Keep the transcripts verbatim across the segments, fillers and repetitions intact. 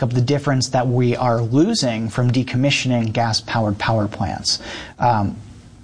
make up the difference that we are losing from decommissioning gas-powered power plants. Um,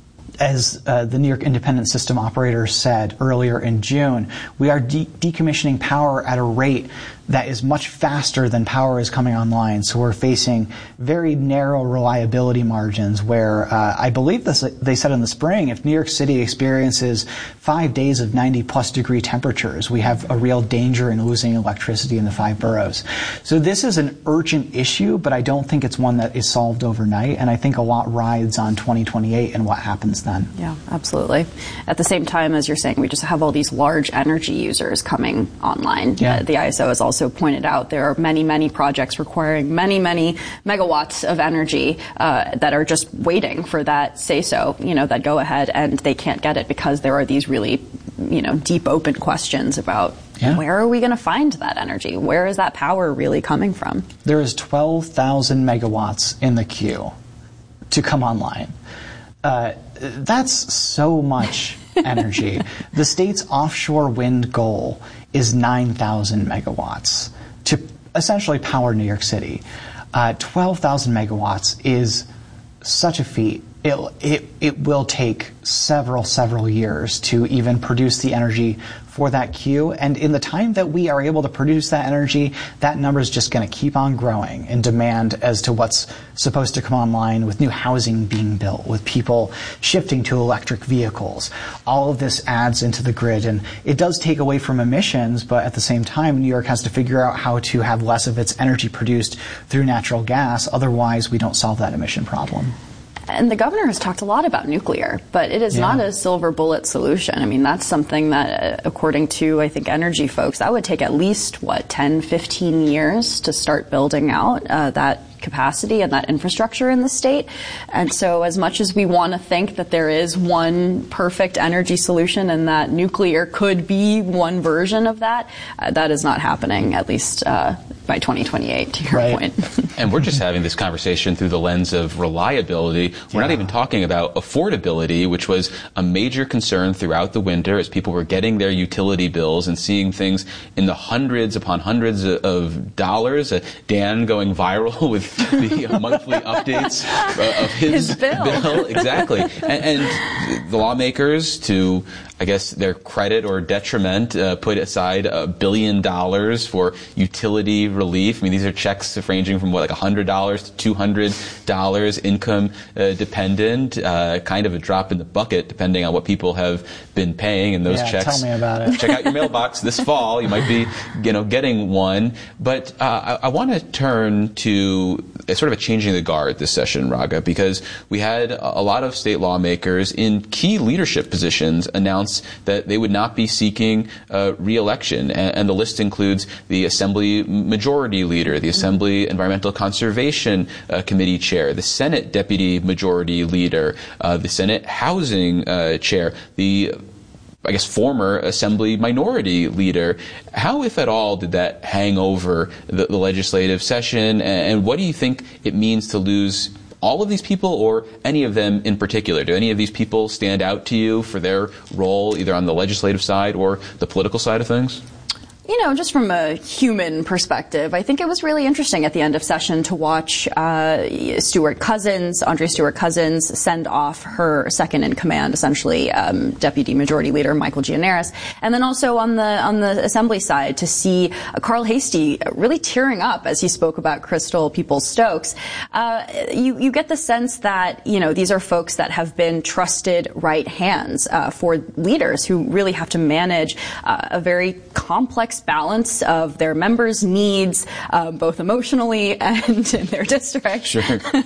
As uh, the New York Independent System Operator said earlier in June, we are de- decommissioning power at a rate that is much faster than power is coming online. So we're facing very narrow reliability margins where uh, I believe this, they said in the spring, if New York City experiences five days of ninety plus degree temperatures, we have a real danger in losing electricity in the five boroughs. So this is an urgent issue, but I don't think it's one that is solved overnight. And I think a lot rides on twenty twenty-eight and what happens then. Yeah, absolutely. At the same time, as you're saying, we just have all these large energy users coming online. Yeah. Uh, the I S O has also pointed out there are many, many projects requiring many, many megawatts of energy uh, that are just waiting for that say-so, you know, that go ahead, and they can't get it because there are these really, you know, deep open questions about yeah. where are we going to find that energy? Where is that power really coming from? There is twelve thousand megawatts in the queue to come online. Uh, that's so much energy. The state's offshore wind goal is nine thousand megawatts to essentially power New York City. Uh, twelve thousand megawatts is such a feat. It, it, it will take several, several years to even produce the energy for that queue. And in the time that we are able to produce that energy, that number is just going to keep on growing in demand as to what's supposed to come online, with new housing being built, with people shifting to electric vehicles. All of this adds into the grid, and it does take away from emissions, but at the same time, New York has to figure out how to have less of its energy produced through natural gas. Otherwise, we don't solve that emission problem. And the governor has talked a lot about nuclear, but it is yeah. not a silver bullet solution. I mean, that's something that, according to, I think, energy folks, that would take at least, what, ten, fifteen years to start building out uh, that capacity and that infrastructure in the state. And so as much as we want to think that there is one perfect energy solution and that nuclear could be one version of that, uh, that is not happening, at least uh, by twenty twenty-eight, to your right. point. And we're just having this conversation through the lens of reliability. We're yeah. not even talking about affordability, which was a major concern throughout the winter as people were getting their utility bills and seeing things in the hundreds upon hundreds of dollars. Uh, Dan going viral with the uh, monthly updates uh, of his, his bill. bill. Exactly. And, and the lawmakers, to, I guess, their credit or detriment, uh, put aside a billion dollars for utility relief. I mean, these are checks ranging from, what, like one hundred dollars to two hundred dollars, income uh, dependent, uh, kind of a drop in the bucket, depending on what people have been paying. And those yeah, checks, tell me about it. Check out your mailbox this fall. You might be, you know, getting one. But uh, I, I want to turn to sort of a changing the guard this session, Raga, because we had a lot of state lawmakers in key leadership positions announce that they would not be seeking uh, re-election. And, and the list includes the Assembly Majority Leader, the Assembly Environmental Conservation uh, Committee Chair, the Senate Deputy Majority Leader, uh, the Senate Housing uh, Chair, the I guess, former Assembly Minority Leader. How, if at all, did that hang over the, the legislative session? And, and what do you think it means to lose all of these people, or any of them in particular? Do any of these people stand out to you for their role either on the legislative side or the political side of things? You know, just from a human perspective, I think it was really interesting at the end of session to watch uh, Stewart Cousins, Andrea Stewart Cousins, send off her second in command, essentially um, Deputy Majority Leader Michael Gianaris, and then also on the on the Assembly side to see uh, Carl Heastie really tearing up as he spoke about Crystal Peoples-Stokes. Uh, you you get the sense that you know these are folks that have been trusted right hands uh, for leaders who really have to manage uh, a very complex balance of their members' needs, uh, both emotionally and in their district. Sure.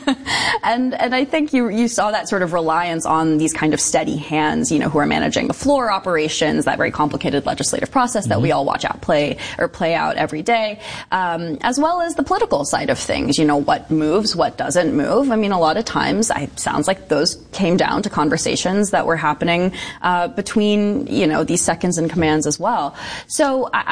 and and I think you you saw that sort of reliance on these kind of steady hands, you know, who are managing the floor operations, that very complicated legislative process that mm-hmm. we all watch out play or play out every day, um, as well as the political side of things. You know, what moves, what doesn't move. I mean, a lot of times, it sounds like those came down to conversations that were happening uh, between, you know, these seconds in commands as well. So I, I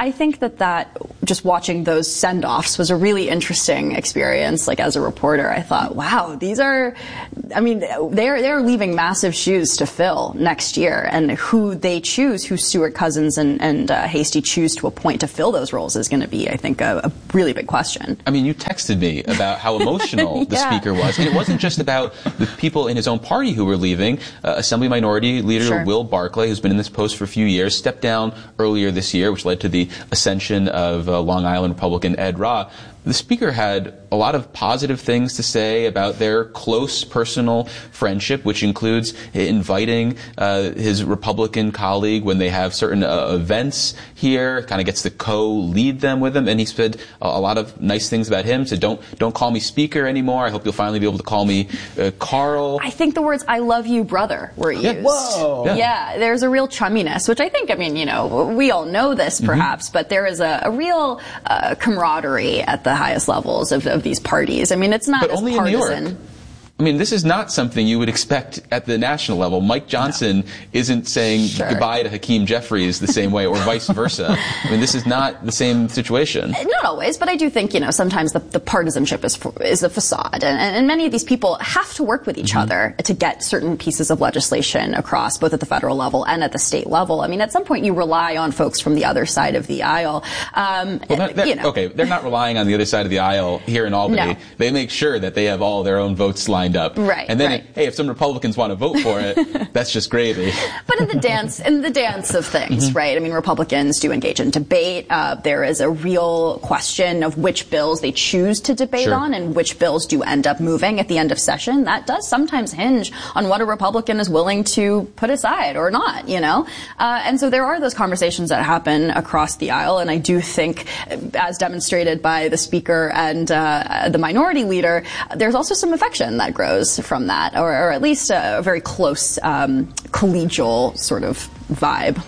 I think that that just watching those send-offs was a really interesting experience. Like, as a reporter, I thought, wow, these are, I mean, they're they're leaving massive shoes to fill next year, and who they choose, who Stewart Cousins and and uh, Hastie choose to appoint to fill those roles is going to be, I think, a, a really big question. I mean, you texted me about how emotional yeah. the speaker was, and it wasn't just about the people in his own party who were leaving. Uh, Assembly Minority Leader Sure. Will Barclay, who's been in this post for a few years, stepped down earlier this year, which led to the ascension of uh, Long Island Republican Ed Rah. The speaker had a lot of positive things to say about their close personal friendship, which includes inviting uh, his Republican colleague when they have certain uh, events here, kind of gets to co-lead them with him. And he said a, a lot of nice things about him. Said, don't don't call me speaker anymore. I hope you'll finally be able to call me uh, Carl. I think the words "I love you, brother" were used. Yeah. Whoa. Yeah. Yeah, there's a real chumminess, which I think, I mean, you know, we all know this perhaps, mm-hmm. but there is a, a real uh, camaraderie at the highest levels of, of these parties. I mean, it's not but as only partisan. in New York. I mean, this is not something you would expect at the national level. Mike Johnson no. isn't saying sure. goodbye to Hakeem Jeffries the same way, or vice versa. I mean, this is not the same situation. Not always, but I do think, you know, sometimes the, the partisanship is is a facade, and, and many of these people have to work with each mm-hmm. other to get certain pieces of legislation across, both at the federal level and at the state level. I mean, at some point, you rely on folks from the other side of the aisle. Um, well, that, you know. Okay, they're not relying on the other side of the aisle here in Albany. No. They make sure that they have all their own votes lined up. Right. And then, right. hey, if some Republicans want to vote for it, that's just gravy. But in the dance, in the dance of things, mm-hmm. right? I mean, Republicans do engage in debate. Uh, there is a real question of which bills they choose to debate sure. on and which bills do end up moving at the end of session. That does sometimes hinge on what a Republican is willing to put aside or not, you know? Uh, and so there are those conversations that happen across the aisle. And I do think, as demonstrated by the speaker and uh, the minority leader, there's also some affection that grows from that. Or, or at least a, a very close um, collegial sort of vibe.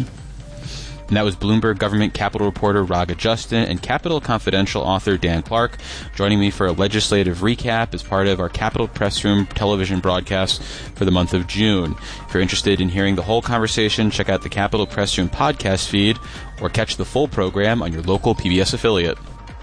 And that was Bloomberg government Capitol reporter Raga Justin and Capitol Confidential author Dan Clark joining me for a legislative recap as part of our Capitol Press Room television broadcast for the month of June. If you're interested in hearing the whole conversation, check out the Capitol Press Room podcast feed or catch the full program on your local P B S affiliate.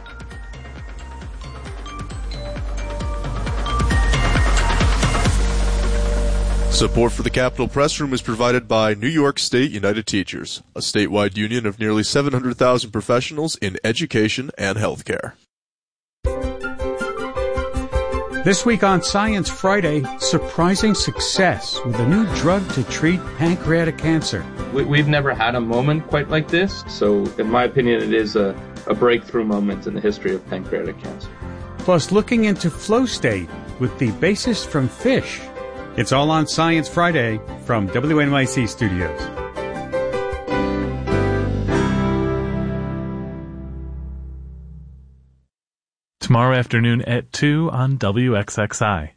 Support for the Capitol Press Room is provided by New York State United Teachers, a statewide union of nearly seven hundred thousand professionals in education and healthcare. This week on Science Friday, surprising success with a new drug to treat pancreatic cancer. We've never had a moment quite like this, so in my opinion it is a, a breakthrough moment in the history of pancreatic cancer. Plus, looking into flow state with the basis from fish. It's all on Science Friday from W N Y C Studios. Tomorrow afternoon at two on W X X I.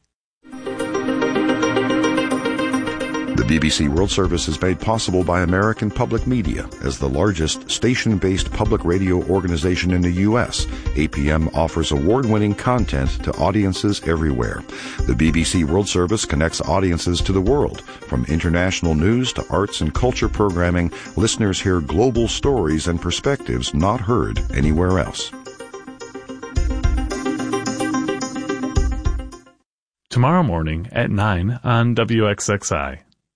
The B B C World Service is made possible by American Public Media. As the largest station-based public radio organization in the U S, A P M offers award-winning content to audiences everywhere. The B B C World Service connects audiences to the world. From international news to arts and culture programming, listeners hear global stories and perspectives not heard anywhere else. Tomorrow morning at nine on W X X I.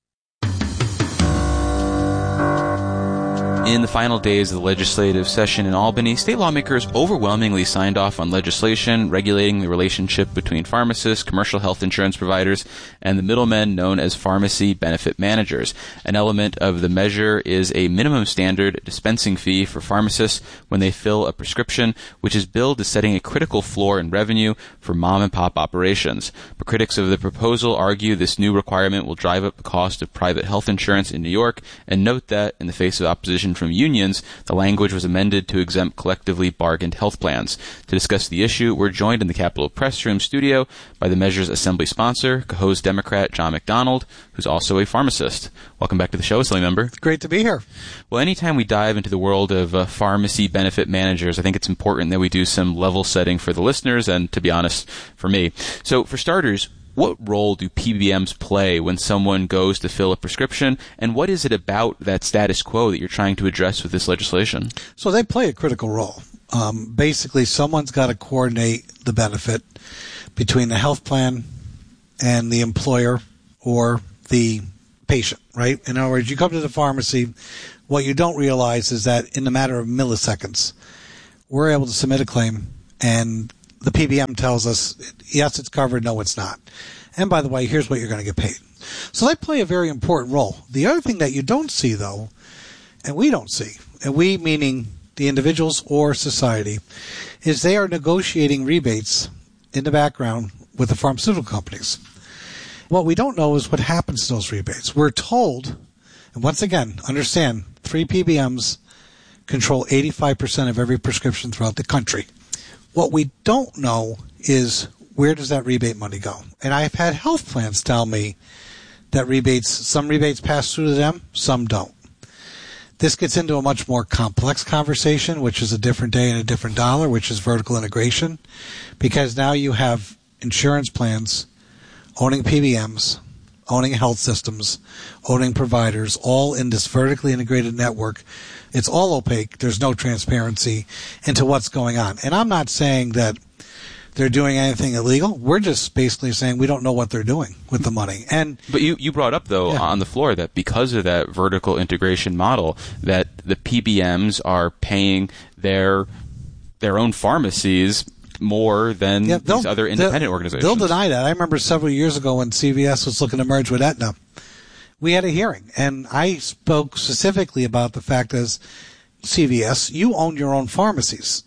In the final days of the legislative session in Albany, state lawmakers overwhelmingly signed off on legislation regulating the relationship between pharmacists, commercial health insurance providers, and the middlemen known as pharmacy benefit managers. An element of the measure is a minimum standard dispensing fee for pharmacists when they fill a prescription, which is billed as setting a critical floor in revenue for mom-and-pop operations. But critics of the proposal argue this new requirement will drive up the cost of private health insurance in New York, and note that, in the face of opposition from unions, the language was amended to exempt collectively bargained health plans. To discuss the issue, we're joined in the Capitol Press Room studio by the measure's assembly sponsor, Cohoes Democrat John McDonald, who's also a pharmacist. Welcome back to the show, Assembly Member. Great to be here. Well, anytime we dive into the world of uh, pharmacy benefit managers, I think it's important that we do some level setting for the listeners and, to be honest, for me. So, for starters, what role do P B Ms play when someone goes to fill a prescription, and what is it about that status quo that you're trying to address with this legislation? So they play a critical role. Um, basically, someone's got to coordinate the benefit between the health plan and the employer or the patient, right? In other words, you come to the pharmacy, what you don't realize is that in a matter of milliseconds, we're able to submit a claim, and the P B M tells us, yes, it's covered, no, it's not. And by the way, here's what you're going to get paid. So they play a very important role. The other thing that you don't see, though, and we don't see, and we meaning the individuals or society, is they are negotiating rebates in the background with the pharmaceutical companies. What we don't know is what happens to those rebates. We're told, and once again, understand, three P B Ms control eighty-five percent of every prescription throughout the country. What we don't know is where does that rebate money go? And I've had health plans tell me that rebates, some rebates pass through to them, some don't. This gets into a much more complex conversation, which is a different day and a different dollar, which is vertical integration, because now you have insurance plans owning P B Ms, owning health systems, owning providers, all in this vertically integrated network. It's all opaque. There's no transparency into what's going on. And I'm not saying that they're doing anything illegal. We're just basically saying we don't know what they're doing with the money. And But you, you brought up, though, yeah. on the floor that because of that vertical integration model, that the P B Ms are paying their their own pharmacies more than yeah, these other independent organizations. They'll deny that. I remember several years ago when C V S was looking to merge with Aetna, we had a hearing, and I spoke specifically about the fact as C V S, you own your own pharmacies.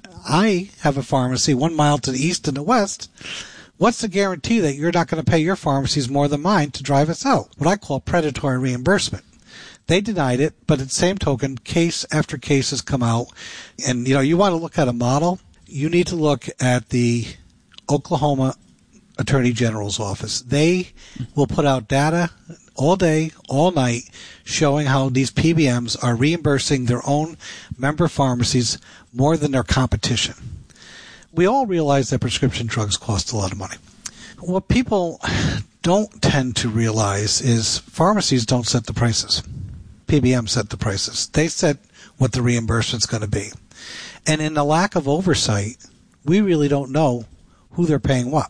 I have a pharmacy one mile to the east and the west. What's the guarantee that you're not going to pay your pharmacies more than mine to drive us out? What I call predatory reimbursement. They denied it, but at the same token, case after case has come out. And, you know, you want to look at a model, you need to look at the Oklahoma Attorney General's office. They will put out data all day, all night, showing how these P B Ms are reimbursing their own member pharmacies more than their competition. We all realize that prescription drugs cost a lot of money. What people don't tend to realize is pharmacies don't set the prices. P B Ms set the prices. They set what the reimbursement's going to be. And in the lack of oversight, we really don't know who they're paying what.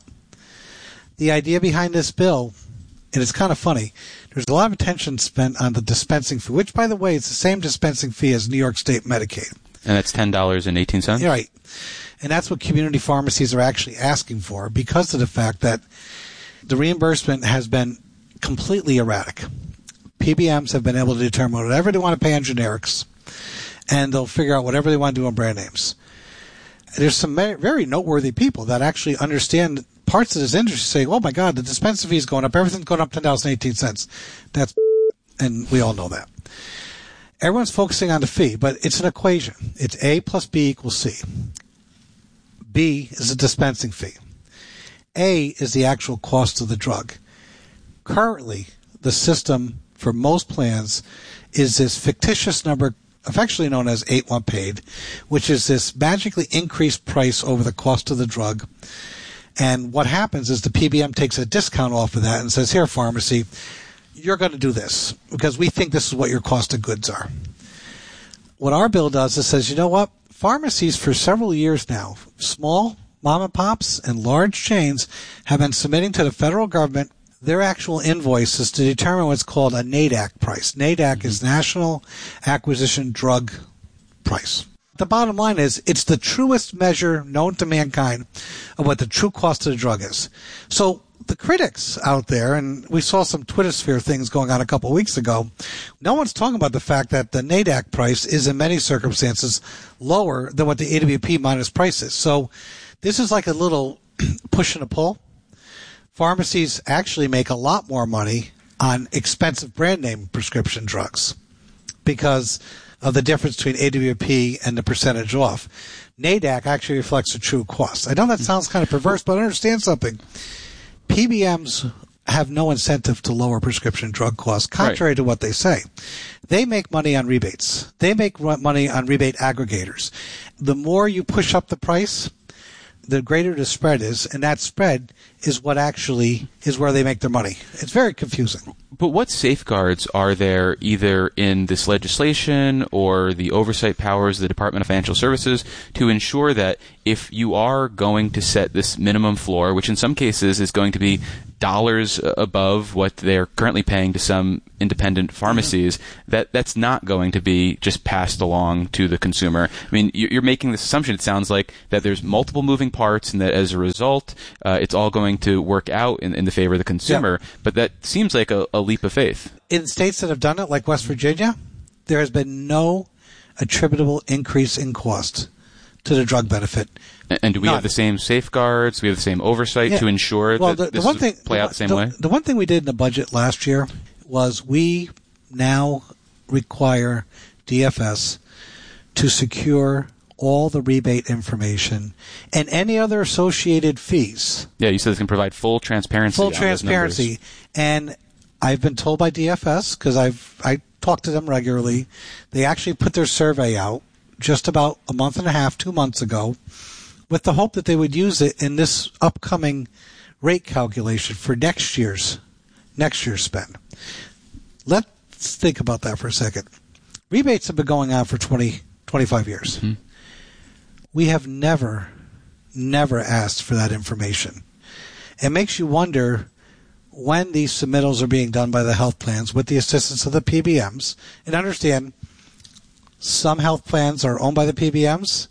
The idea behind this bill, and it's kind of funny, there's a lot of attention spent on the dispensing fee, which, by the way, is the same dispensing fee as New York State Medicaid. And that's ten dollars and eighteen cents? Right. And that's what community pharmacies are actually asking for because of the fact that the reimbursement has been completely erratic. P B Ms have been able to determine whatever they want to pay on generics, and they'll figure out whatever they want to do on brand names. There's some very noteworthy people that actually understand parts of this industry saying, oh my God, the dispensing fee is going up. Everything's going up ten dollars and eighteen cents. That's, and we all know that. Everyone's focusing on the fee, but it's an equation. It's A plus B equals C. B is a dispensing fee. A is the actual cost of the drug. Currently, the system for most plans is this fictitious number, affectionately known as eight one paid, which is this magically increased price over the cost of the drug. And what happens is the P B M takes a discount off of that and says, here, pharmacy, you're going to do this because we think this is what your cost of goods are. What our bill does is says, you know what? Pharmacies for several years now, small mom and pops and large chains, have been submitting to the federal government their actual invoices to determine what's called a NADAC price. NADAC is National Acquisition Drug Price. The bottom line is it's the truest measure known to mankind of what the true cost of the drug is. So the critics out there, and we saw some Twitter sphere things going on a couple of weeks ago, no one's talking about the fact that the NADAC price is in many circumstances lower than what the A W P minus price is. So this is like a little push and a pull. Pharmacies actually make a lot more money on expensive brand name prescription drugs because of the difference between A W P and the percentage off. NADAC actually reflects the true cost. I know that sounds kind of perverse, but understand something. P B Ms have no incentive to lower prescription drug costs, contrary right. to what they say. They make money on rebates. They make money on rebate aggregators. The more you push up the price, the greater the spread is, and that spread is what actually is where they make their money. It's very confusing. But what safeguards are there either in this legislation or the oversight powers of the Department of Financial Services to ensure that if you are going to set this minimum floor, which in some cases is going to be dollars above what they're currently paying to some independent pharmacies, mm-hmm. that that's not going to be just passed along to the consumer? I mean, you're making this assumption, it sounds like, that there's multiple moving parts and that as a result, uh, it's all going to work out in, in the favor of the consumer. Yeah. But that seems like a, a leap of faith. In states that have done it, like West Virginia, there has been no attributable increase in cost to the drug benefit. And, and do we None. have the same safeguards? Do we have the same oversight yeah. to ensure well, that the, this the one thing, play out the same the, way? The one thing we did in the budget last year was we now require D F S to secure all the rebate information and any other associated fees. Yeah, you said it can provide full transparency. Full on transparency. Those numbers. And I've been told by D F S, because I've I talk to them regularly, they actually put their survey out just about a month and a half, two months ago, with the hope that they would use it in this upcoming rate calculation for next year's next year's spend. Let's think about that for a second. Rebates have been going on for twenty, twenty-five years. Mm-hmm. We have never, never asked for that information. It makes you wonder when these submittals are being done by the health plans with the assistance of the P B Ms. And understand, some health plans are owned by the P B Ms.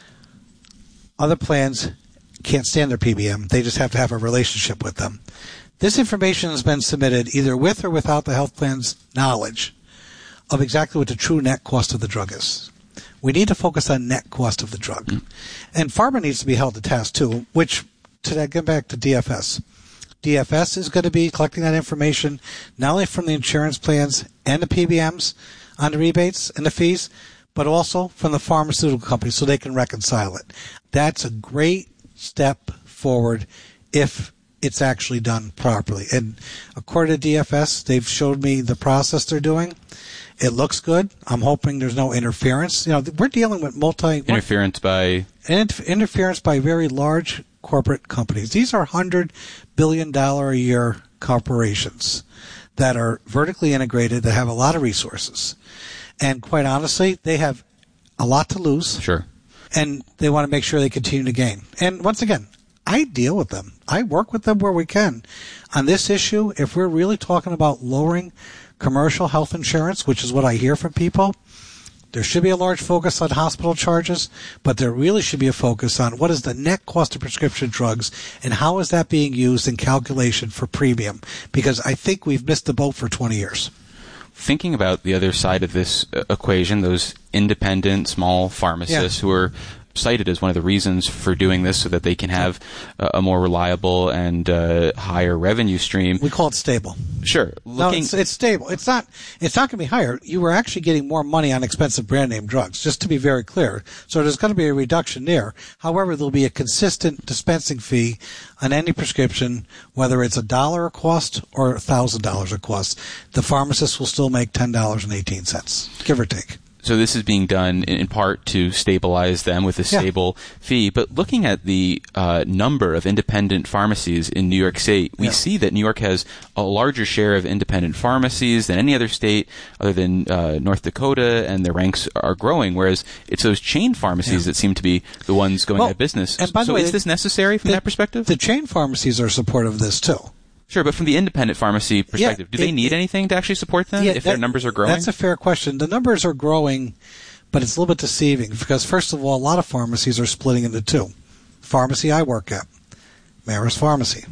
Other plans can't stand their P B M. They just have to have a relationship with them. This information has been submitted either with or without the health plan's knowledge of exactly what the true net cost of the drug is. We need to focus on net cost of the drug. Mm. And pharma needs to be held to task too, which, to get back to D F S. D F S is going to be collecting that information not only from the insurance plans and the P B Ms on the rebates and the fees, but also from the pharmaceutical companies so they can reconcile it. That's a great step forward if it's actually done properly. And according to D F S, they've showed me the process they're doing. It looks good. I'm hoping there's no interference. You know, we're dealing with multi... Interference by... Interference by very large corporate companies. These are one hundred billion dollars a year corporations that are vertically integrated, that have a lot of resources. And quite honestly, they have a lot to lose. Sure. And they want to make sure they continue to gain. And once again, I deal with them. I work with them where we can. On this issue, if we're really talking about lowering commercial health insurance, which is what I hear from people, there should be a large focus on hospital charges, but there really should be a focus on what is the net cost of prescription drugs and how is that being used in calculation for premium, because I think we've missed the boat for twenty years. Thinking about the other side of this uh, equation, those independent small pharmacists yeah. who are cited as one of the reasons for doing this so that they can have uh, a more reliable and uh, higher revenue stream. We call it stable. Sure. Looking- no, it's, it's stable. It's not It's not going to be higher. You were actually getting more money on expensive brand name drugs, just to be very clear. So there's going to be a reduction there. However, there'll be a consistent dispensing fee on any prescription, whether it's a dollar a cost or a thousand dollars a cost. The pharmacist will still make ten dollars and eighteen cents, give or take. So this is being done in part to stabilize them with a stable yeah. fee. But looking at the uh, number of independent pharmacies in New York State, we yeah. see that New York has a larger share of independent pharmacies than any other state other than uh, North Dakota, and their ranks are growing, whereas it's those chain pharmacies yeah. that seem to be the ones going well, out of business. And by so the way, is this necessary from the, that perspective? The chain pharmacies are supportive of this, too. Sure, but from the independent pharmacy perspective, yeah, do they it, need it, anything to actually support them yeah, if that, their numbers are growing? That's a fair question. The numbers are growing, but it's a little bit deceiving because, first of all, a lot of pharmacies are splitting into two. Pharmacy I work at, Marist Pharmacy.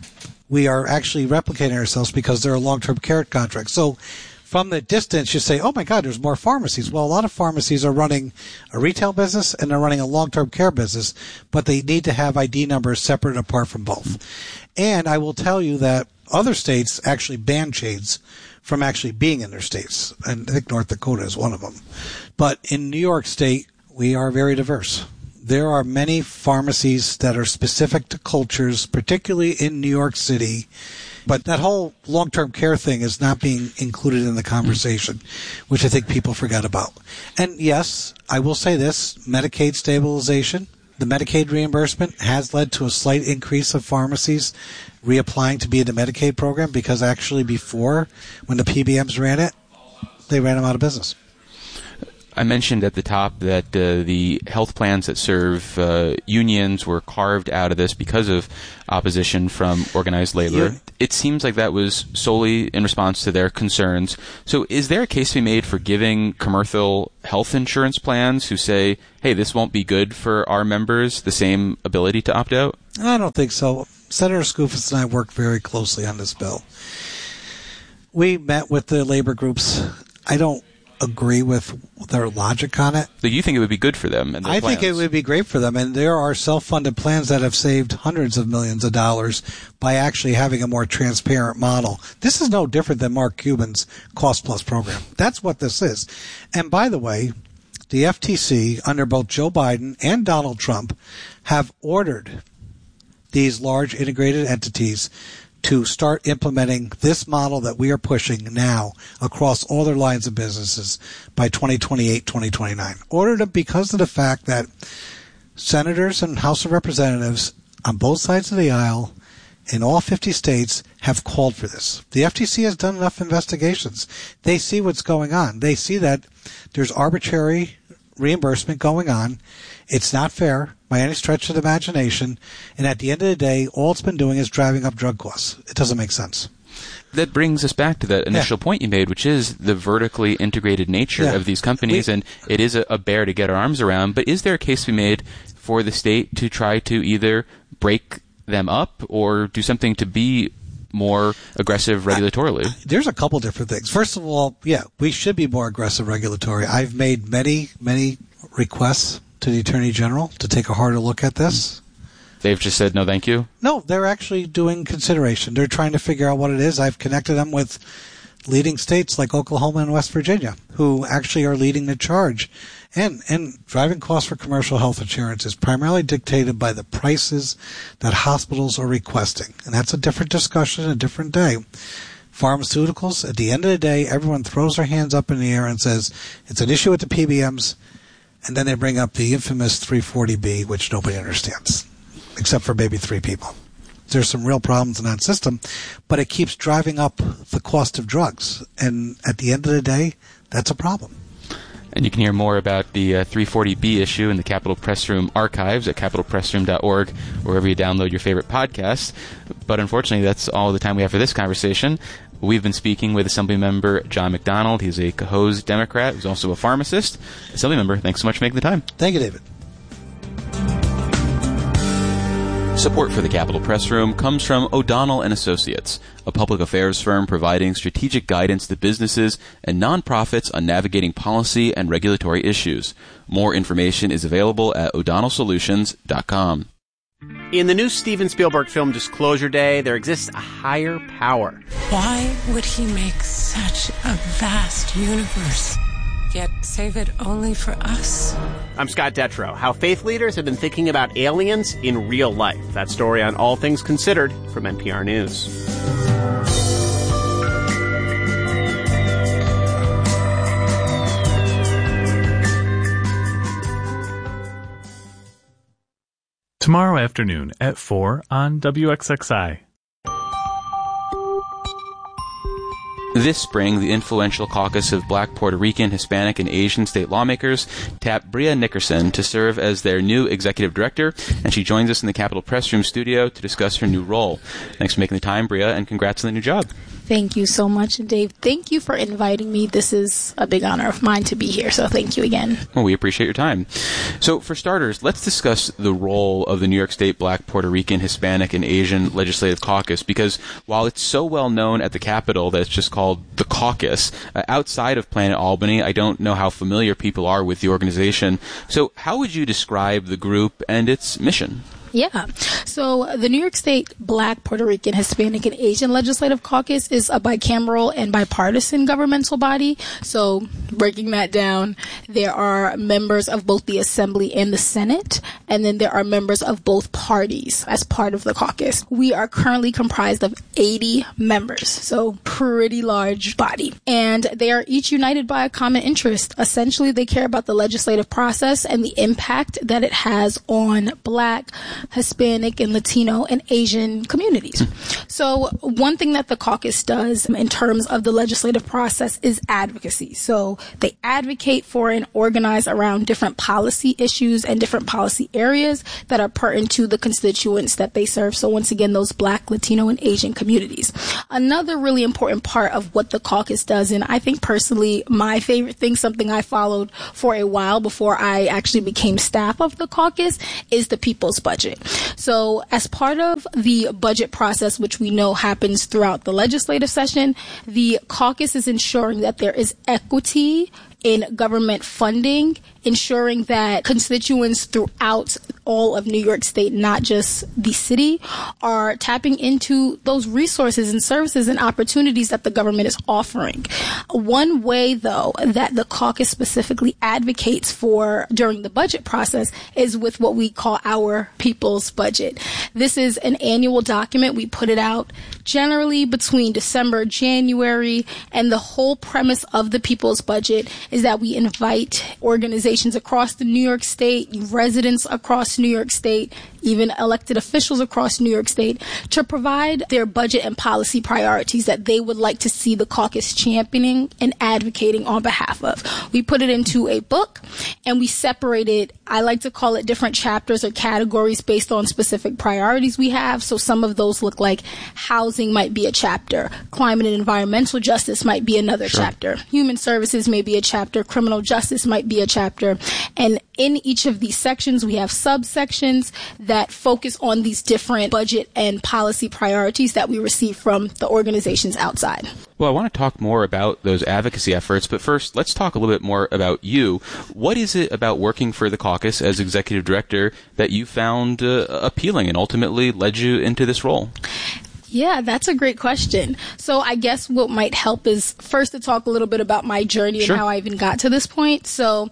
We are actually replicating ourselves because they're a long-term care contract. So from the distance, you say, oh, my God, there's more pharmacies. Well, a lot of pharmacies are running a retail business and they're running a long-term care business, but they need to have I D numbers separate and apart from both. And I will tell you that other states actually ban chains from actually being in their states. And I think North Dakota is one of them. But in New York State, we are very diverse. There are many pharmacies that are specific to cultures, particularly in New York City. But that whole long-term care thing is not being included in the conversation, which I think people forget about. And yes, I will say this, Medicaid stabilization, the Medicaid reimbursement has led to a slight increase of pharmacies reapplying to be in the Medicaid program, because actually before, when the P B Ms ran it, they ran them out of business. I mentioned at the top that uh, the health plans that serve uh, unions were carved out of this because of opposition from organized labor. Yeah. It seems like that was solely in response to their concerns. So is there a case to be made for giving commercial health insurance plans who say, hey, this won't be good for our members, the same ability to opt out? I don't think so. Senator Skoufis and I worked very closely on this bill. We met with the labor groups. I don't agree with their logic on it. So you think it would be good for them and their I plans? think it would be great for them, and there are self-funded plans that have saved hundreds of millions of dollars by actually having a more transparent model. This is no different than Mark Cuban's Cost Plus program. That's what this is. And by the way, the F T C, under both Joe Biden and Donald Trump, have ordered these large integrated entities to start implementing this model that we are pushing now across all their lines of businesses by twenty twenty-eight, twenty twenty-nine. Ordered them because of the fact that senators and House of Representatives on both sides of the aisle in all fifty states have called for this. The F T C has done enough investigations. They see what's going on. They see that there's arbitrary reimbursement going on. It's not fair by any stretch of the imagination. And at the end of the day, all it's been doing is driving up drug costs. It doesn't make sense. That brings us back to that initial yeah. point you made, which is the vertically integrated nature yeah. of these companies. We, and it is a, a bear to get our arms around. But is there a case to be made for the state to try to either break them up or do something to be more aggressive regulatorily? Uh, there's a couple different things. First of all, yeah, we should be more aggressive regulatory. I've made many, many requests to the Attorney General to take a harder look at this. They've just said no thank you? No, they're actually doing consideration. They're trying to figure out what it is. I've connected them with leading states like Oklahoma and West Virginia, who actually are leading the charge. And and driving costs for commercial health insurance is primarily dictated by the prices that hospitals are requesting. And that's a different discussion, a different day. Pharmaceuticals, at the end of the day, everyone throws their hands up in the air and says, it's an issue with the P B Ms, and then they bring up the infamous three forty B, which nobody understands, except for maybe three people. There's some real problems in that system, but it keeps driving up the cost of drugs. And at the end of the day, that's a problem. And you can hear more about the uh, three forty B issue in the Capitol Press Room archives at capital press room dot org, wherever you download your favorite podcast. But unfortunately, that's all the time we have for this conversation. We've been speaking with Assemblymember John McDonald. He's a Cohoes Democrat who's also a pharmacist. Assemblymember, thanks so much for making the time. Thank you, David. Support for the Capitol Press Room comes from O'Donnell and Associates, a public affairs firm providing strategic guidance to businesses and nonprofits on navigating policy and regulatory issues. More information is available at o'donnell solutions dot com. In the new Steven Spielberg film Disclosure Day, there exists a higher power. Why would he make such a vast universe, yet save it only for us? I'm Scott Detrow. How faith leaders have been thinking about aliens in real life. That story on All Things Considered from N P R News. Tomorrow afternoon at four on W X X I. This spring, the influential caucus of Black, Puerto Rican, Hispanic, and Asian state lawmakers tapped Bria Nickerson to serve as their new executive director, and she joins us in the Capitol Press Room studio to discuss her new role. Thanks for making the time, Bria, and congrats on the new job. Thank you so much, and Dave, thank you for inviting me. This is a big honor of mine to be here, so thank you again. Well, we appreciate your time. So, for starters, let's discuss the role of the New York State Black, Puerto Rican, Hispanic, and Asian Legislative Caucus, because while it's so well known at the Capitol that it's just called the caucus, uh, outside of Planet Albany, I don't know how familiar people are with the organization. So, how would you describe the group and its mission? Yeah. So the New York State Black, Puerto Rican, Hispanic, and Asian Legislative Caucus is a bicameral and bipartisan governmental body. So breaking that down, there are members of both the Assembly and the Senate, and then there are members of both parties as part of the caucus. We are currently comprised of eighty members, so pretty large body. And they are each united by a common interest. Essentially, they care about the legislative process and the impact that it has on Black, Hispanic, and Latino and Asian communities. So one thing that the caucus does in terms of the legislative process is advocacy. So they advocate for and organize around different policy issues and different policy areas that are pertinent to the constituents that they serve. So once again, those Black, Latino, and Asian communities. Another really important part of what the caucus does, and I think personally my favorite thing, something I followed for a while before I actually became staff of the caucus, is the people's budget. So as part of the budget process, which we know happens throughout the legislative session, the caucus is ensuring that there is equity in government funding, ensuring that constituents throughout all of New York State, not just the city, are tapping into those resources and services and opportunities that the government is offering. One way, though, that the caucus specifically advocates for during the budget process is with what we call our people's budget. This is an annual document. We put it out generally between December, January, and the whole premise of the people's budget is that we invite organizations across the New York State, residents across New York State, even elected officials across New York State, to provide their budget and policy priorities that they would like to see the caucus championing and advocating on behalf of. We put it into a book and we separate it. I like to call it different chapters or categories based on specific priorities we have. So some of those look like housing might be a chapter, climate and environmental justice might be another sure. chapter, human services may be a chapter, criminal justice might be a chapter. And in each of these sections, we have subsections that focus on these different budget and policy priorities that we receive from the organizations outside. Well, I want to talk more about those advocacy efforts, but first, let's talk a little bit more about you. What is it about working for the caucus as executive director that you found uh, appealing and ultimately led you into this role? Yeah, that's a great question. So I guess what might help is first to talk a little bit about my journey sure. and how I even got to this point. So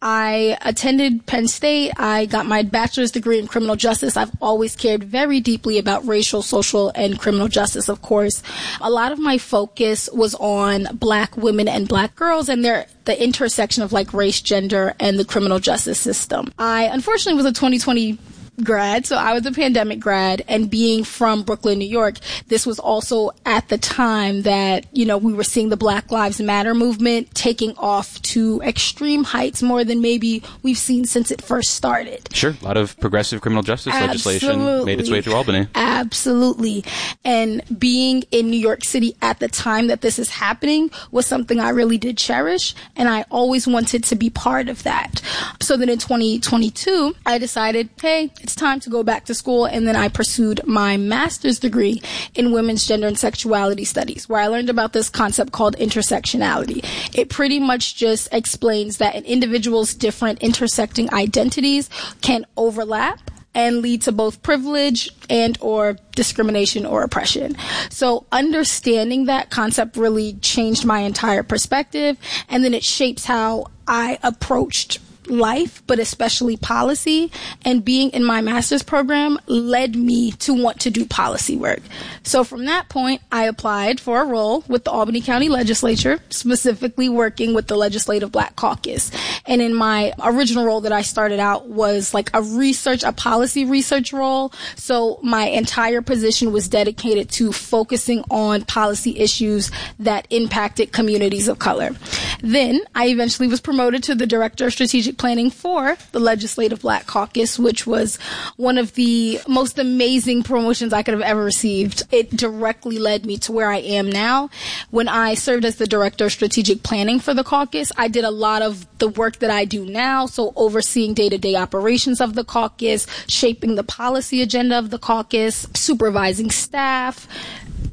I attended Penn State. I got my bachelor's degree in criminal justice. I've always cared very deeply about racial, social, and criminal justice, of course. A lot of my focus was on Black women and Black girls and their the intersection of like race, gender, and the criminal justice system. I unfortunately was a twenty twenty grad, so I was a pandemic grad, and being from Brooklyn, New York, this was also at the time that, you know, we were seeing the Black Lives Matter movement taking off to extreme heights, more than maybe we've seen since it first started. Sure, a lot of progressive criminal justice Absolutely. legislation made its way through Albany. Absolutely. And being in New York City at the time that this is happening was something I really did cherish, and I always wanted to be part of that. So then in twenty twenty-two, I decided, hey, it's time to go back to school, and then I pursued my master's degree in women's gender and sexuality studies, where I learned about this concept called intersectionality. It pretty much just explains that an individual's different intersecting identities can overlap and lead to both privilege and or discrimination or oppression. So understanding that concept really changed my entire perspective, and then it shapes how I approached life, but especially policy. And being in my master's program led me to want to do policy work. So from that point, I applied for a role with the Albany County Legislature, specifically working with the Legislative Black Caucus. And in my original role that I started out was like a research, a policy research role. So my entire position was dedicated to focusing on policy issues that impacted communities of color. Then I eventually was promoted to the Director of Strategic Planning for the Legislative Black Caucus, which was one of the most amazing promotions I could have ever received. It directly led me to where I am now. When I served as the Director of Strategic Planning for the caucus, I did a lot of the work that I do now, so overseeing day-to-day operations of the caucus, shaping the policy agenda of the caucus, supervising staff,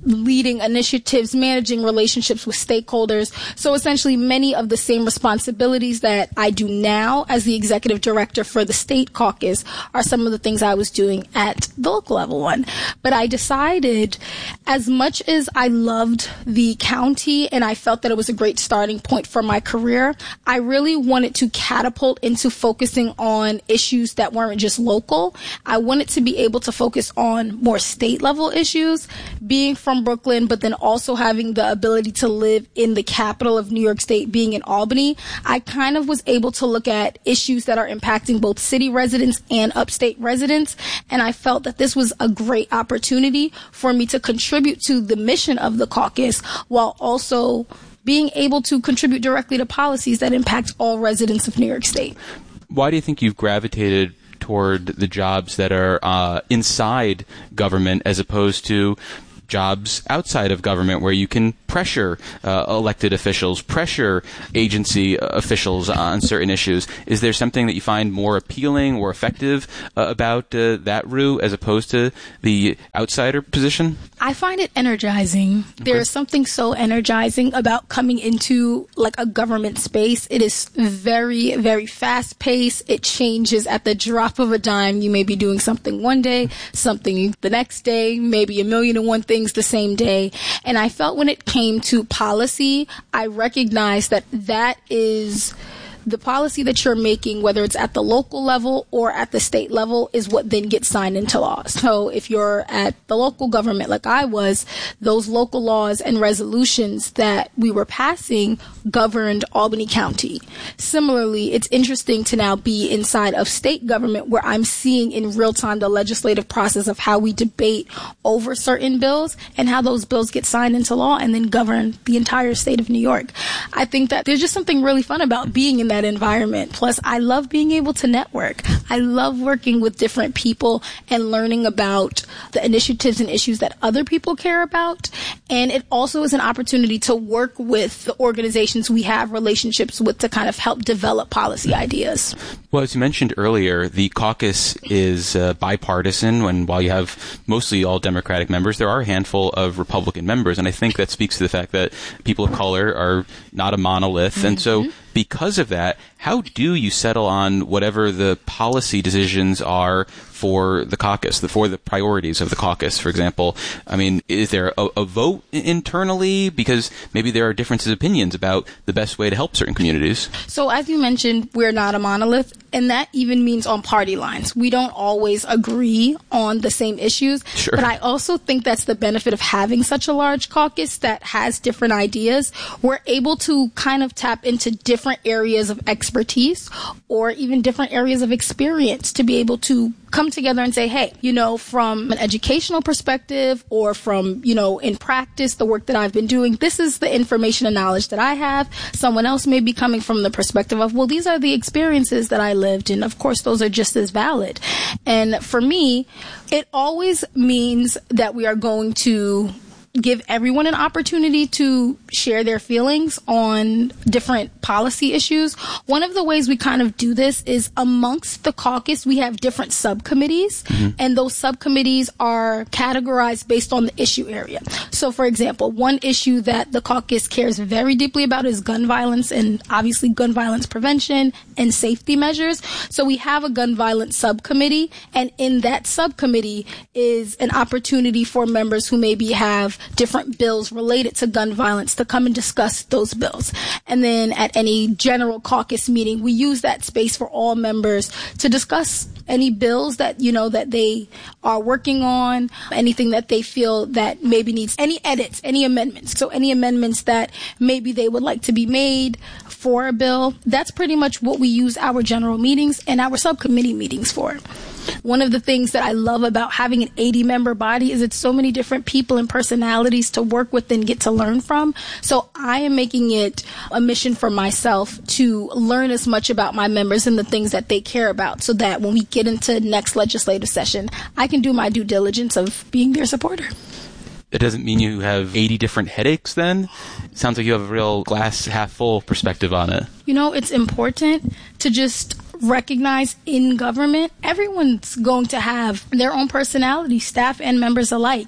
leading initiatives, managing relationships with stakeholders. So essentially many of the same responsibilities that I do now as the executive director for the state caucus are some of the things I was doing at the local level one. But I decided, as much as I loved the county and I felt that it was a great starting point for my career, I really wanted to catapult into focusing on issues that weren't just local. I wanted to be able to focus on more state level issues. Being from Brooklyn, but then also having the ability to live in the capital of New York State, being in Albany, I kind of was able to look at issues that are impacting both city residents and upstate residents. And I felt that this was a great opportunity for me to contribute to the mission of the caucus while also being able to contribute directly to policies that impact all residents of New York State. Why do you think you've gravitated toward the jobs that are uh, inside government as opposed to jobs outside of government where you can pressure uh, elected officials, pressure agency officials on certain issues? Is there something that you find more appealing or effective uh, about uh, that route as opposed to the outsider position? I find it energizing. Okay. There is something so energizing about coming into like a government space. It is very, very fast paced. It changes at the drop of a dime. You may be doing something one day, something the next day, maybe a million and one things the same day. And I felt when it came to policy, I recognized that that is the policy that you're making, whether it's at the local level or at the state level, is what then gets signed into law. So if you're at the local government like I was, those local laws and resolutions that we were passing governed Albany County. Similarly, it's interesting to now be inside of state government where I'm seeing in real time the legislative process of how we debate over certain bills and how those bills get signed into law and then govern the entire state of New York. I think that there's just something really fun about being in that that environment. Plus, I love being able to network. I love working with different people and learning about the initiatives and issues that other people care about. And it also is an opportunity to work with the organizations we have relationships with to kind of help develop policy ideas. Well, as you mentioned earlier, the caucus is uh, bipartisan, and while you have mostly all Democratic members, there are a handful of Republican members, and I think that speaks to the fact that people of color are not a monolith. Mm-hmm. And so because of that, how do you settle on whatever the policy decisions are for the caucus, the, for the priorities of the caucus, for example? I mean, is there a, a vote internally? Because maybe there are differences of opinions about the best way to help certain communities. So as you mentioned, we're not a monolith, and that even means on party lines. We don't always agree on the same issues. Sure. But I also think that's the benefit of having such a large caucus that has different ideas. We're able to kind of tap into different areas of expertise or even different areas of experience to be able to come together and say, hey, you know, from an educational perspective or from, you know, in practice, the work that I've been doing, this is the information and knowledge that I have. Someone else may be coming from the perspective of, well, these are the experiences that I lived. And of course, those are just as valid. And for me, it always means that we are going to give everyone an opportunity to share their feelings on different policy issues. One of the ways we kind of do this is amongst the caucus, we have different subcommittees, mm-hmm. and those subcommittees are categorized based on the issue area. So, for example, one issue that the caucus cares very deeply about is gun violence and obviously gun violence prevention and safety measures. So we have a gun violence subcommittee, and in that subcommittee is an opportunity for members who maybe have different bills related to gun violence to come and discuss those bills. And then at any general caucus meeting, we use that space for all members to discuss any bills that, you know, that they are working on, anything that they feel that maybe needs any edits, any amendments. So any amendments that maybe they would like to be made for a bill. That's pretty much what we use our general meetings and our subcommittee meetings for. One of the things that I love about having an eighty member body is it's so many different people and personalities to work with and get to learn from. So I am making it a mission for myself to learn as much about my members and the things that they care about so that when we get into next legislative session, I can do my due diligence of being their supporter. It doesn't mean you have eighty different headaches then? It sounds like you have a real glass half full perspective on it. You know, it's important to just recognize in government, everyone's going to have their own personality, staff and members alike.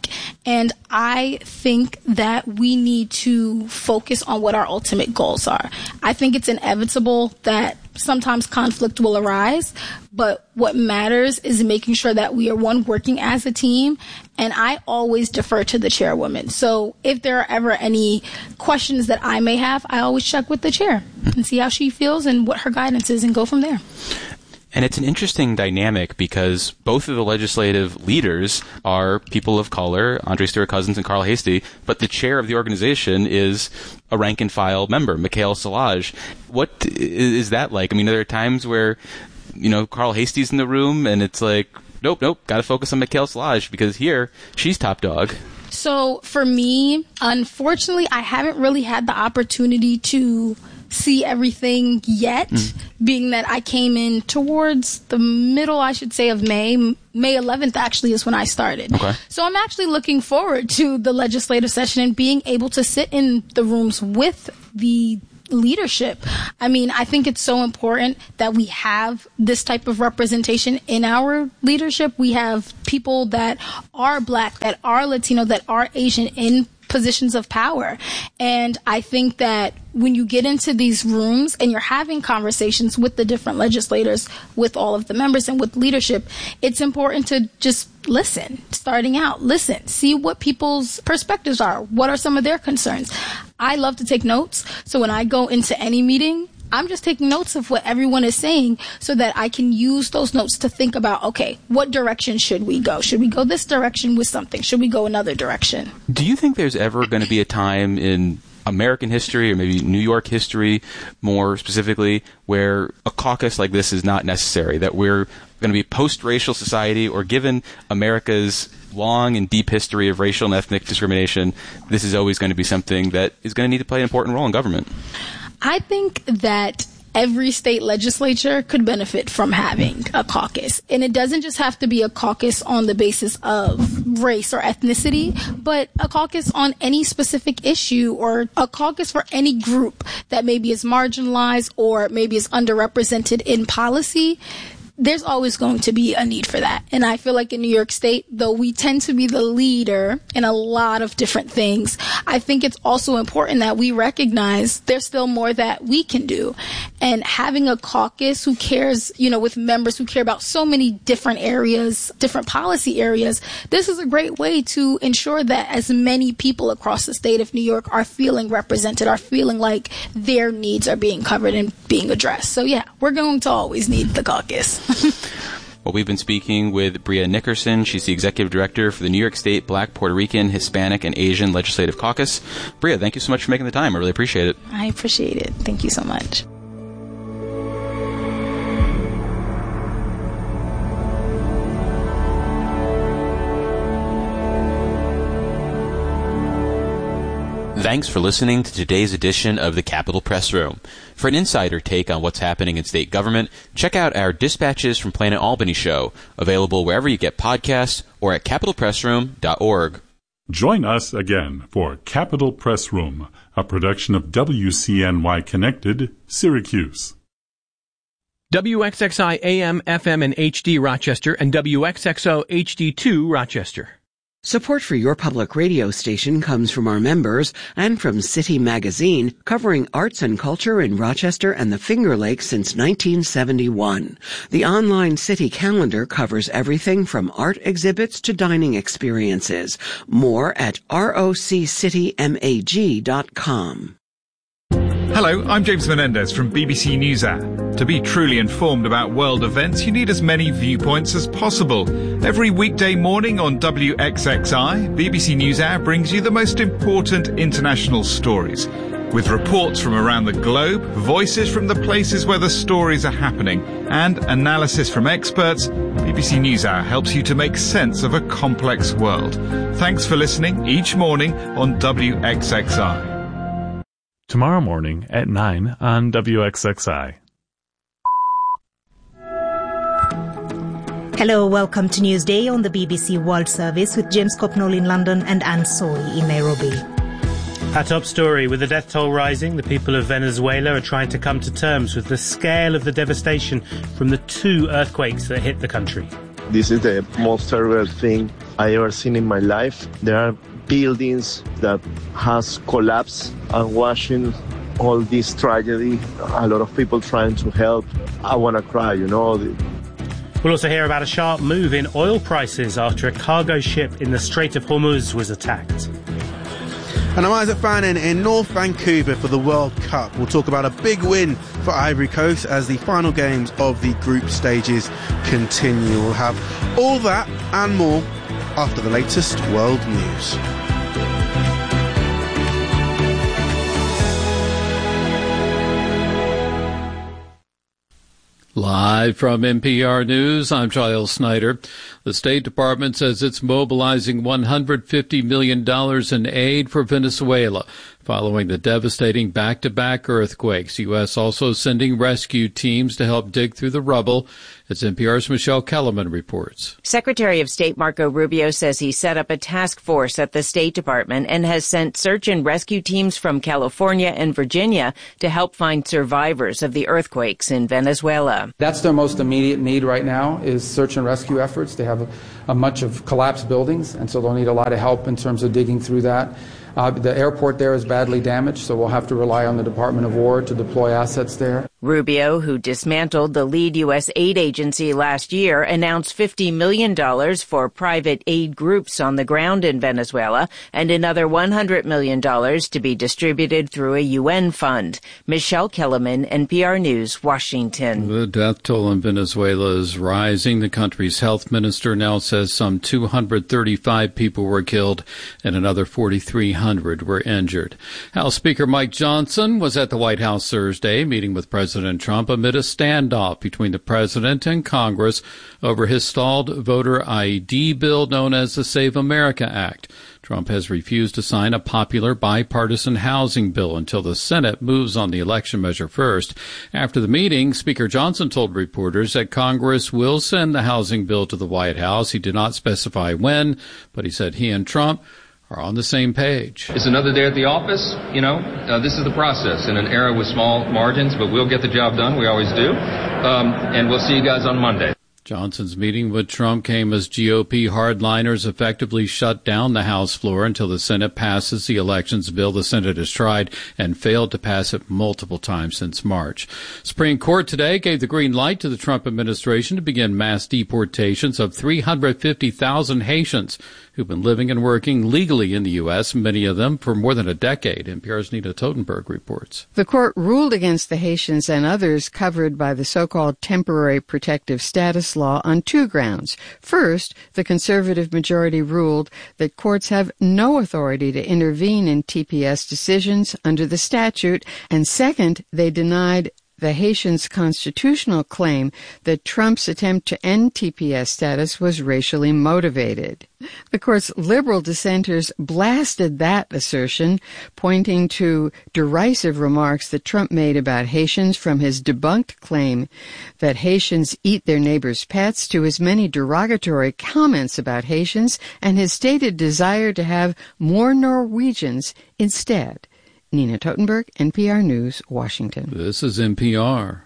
And I think that we need to focus on what our ultimate goals are. I think it's inevitable that sometimes conflict will arise, but what matters is making sure that we are, one, working as a team, and I always defer to the chairwoman. So if there are ever any questions that I may have, I always check with the chair and see how she feels and what her guidance is and go from there. And it's an interesting dynamic because both of the legislative leaders are people of color, Andre Stewart-Cousins and Carl Heastie, but the chair of the organization is a rank-and-file member, Mikhail Szilagyi. What is that like? I mean, are there times where, you know, Carl Hastie's in the room and it's like, nope, nope, got to focus on Mikhail Szilagyi because here, she's top dog. So for me, unfortunately, I haven't really had the opportunity to see everything yet, mm. being that I came in towards the middle, I should say, of May. May eleventh actually is when I started. Okay. So I'm actually looking forward to the legislative session and being able to sit in the rooms with the leadership. I mean, I think it's so important that we have this type of representation in our leadership. We have people that are Black, that are Latino, that are Asian in positions of power. And I think that when you get into these rooms and you're having conversations with the different legislators, with all of the members and with leadership, it's important to just listen, starting out, listen, see what people's perspectives are. What are some of their concerns? I love to take notes. So when I go into any meeting, I'm just taking notes of what everyone is saying so that I can use those notes to think about, okay, what direction should we go? Should we go this direction with something? Should we go another direction? Do you think there's ever going to be a time in American history or maybe New York history more specifically where a caucus like this is not necessary, that we're going to be post-racial society, or given America's long and deep history of racial and ethnic discrimination, this is always going to be something that is going to need to play an important role in government? I think that every state legislature could benefit from having a caucus. And it doesn't just have to be a caucus on the basis of race or ethnicity, but a caucus on any specific issue, or a caucus for any group that maybe is marginalized or maybe is underrepresented in policy. There's always going to be a need for that. And I feel like in New York State, though we tend to be the leader in a lot of different things, I think it's also important that we recognize there's still more that we can do. And having a caucus who cares, you know, with members who care about so many different areas, different policy areas, this is a great way to ensure that as many people across the state of New York are feeling represented, are feeling like their needs are being covered and being addressed. So yeah, we're going to always need the caucus. Well, we've been speaking with Bria Nickerson. She's the executive director for the New York State Black, Puerto Rican, Hispanic, and Asian Legislative Caucus. Bria, thank you so much for making the time. I really appreciate it. I appreciate it. Thank you so much. Thanks for listening to today's edition of the Capitol Press Room. For an insider take on what's happening in state government, check out our Dispatches from Planet Albany show, available wherever you get podcasts or at capital press room dot org. Join us again for Capitol Press Room, a production of W C N Y Connected, Syracuse. W X X I A M, F M, and H D Rochester, and W X X O H D two Rochester. Support for your public radio station comes from our members and from City Magazine, covering arts and culture in Rochester and the Finger Lakes since nineteen seventy-one. The online city calendar covers everything from art exhibits to dining experiences. More at roc city mag dot com. Hello, I'm James Menendez from B B C NewsHour. To be truly informed about world events, you need as many viewpoints as possible. Every weekday morning on W X X I, B B C NewsHour brings you the most important international stories. With reports from around the globe, voices from the places where the stories are happening, and analysis from experts, B B C NewsHour helps you to make sense of a complex world. Thanks for listening each morning on W X X I. Tomorrow morning at nine on W X X I. Hello, welcome to Newsday on the B B C World Service with James Copnall in London and Anne Soy in Nairobi. Our top story, with the death toll rising, the people of Venezuela are trying to come to terms with the scale of the devastation from the two earthquakes that hit the country. This is the most terrible thing I ever seen in my life. There are buildings that has collapsed, and watching all this tragedy, a lot of people trying to help. I want to cry, you know. We'll also hear about a sharp move in oil prices after a cargo ship in the Strait of Hormuz was attacked. And I'm Isaac Fannin in North Vancouver for the World Cup. We'll talk about a big win for Ivory Coast as the final games of the group stages continue. We'll have all that and more after the latest world news. Live from N P R News, I'm Giles Snyder. The State Department says it's mobilizing one hundred fifty million dollars in aid for Venezuela following the devastating back-to-back earthquakes. U S also sending rescue teams to help dig through the rubble. As N P R's Michelle Kellerman reports. Secretary of State Marco Rubio says he set up a task force at the State Department and has sent search and rescue teams from California and Virginia to help find survivors of the earthquakes in Venezuela. That's their most immediate need right now is search and rescue efforts. They have a, a much of collapsed buildings, and so they'll need a lot of help in terms of digging through that. Uh, the airport there is badly damaged, so we'll have to rely on the Department of War to deploy assets there. Rubio, who dismantled the lead U S aid agency last year, announced fifty million dollars for private aid groups on the ground in Venezuela and another one hundred million dollars to be distributed through a U N fund. Michelle Kellerman, N P R News, Washington. The death toll in Venezuela is rising. The country's health minister now says some two hundred thirty-five people were killed and another forty-three hundred were injured. House Speaker Mike Johnson was at the White House Thursday meeting with President Trump amid a standoff between the president and Congress over his stalled voter I D bill known as the Save America Act. Trump has refused to sign a popular bipartisan housing bill until the Senate moves on the election measure first. After the meeting, Speaker Johnson told reporters that Congress will send the housing bill to the White House. He did not specify when, but he said he and Trump are on the same page. It's another day at the office. You know, uh, this is the process in an era with small margins, but we'll get the job done. We always do. Um, and we'll see you guys on Monday. Johnson's meeting with Trump came as G O P hardliners effectively shut down the House floor until the Senate passes the elections bill. The Senate has tried and failed to pass it multiple times since March. Supreme Court today gave the green light to the Trump administration to begin mass deportations of three hundred fifty thousand Haitians who've been living and working legally in the U S, many of them for more than a decade. N P R's Nita Totenberg reports. The court ruled against the Haitians and others covered by the so-called temporary protective status law on two grounds. First, the conservative majority ruled that courts have no authority to intervene in T P S decisions under the statute, and second, they denied the Haitians' constitutional claim that Trump's attempt to end T P S status was racially motivated. The court's liberal dissenters blasted that assertion, pointing to derisive remarks that Trump made about Haitians, from his debunked claim that Haitians eat their neighbors' pets to his many derogatory comments about Haitians and his stated desire to have more Norwegians instead. Nina Totenberg, N P R News, Washington. This is N P R.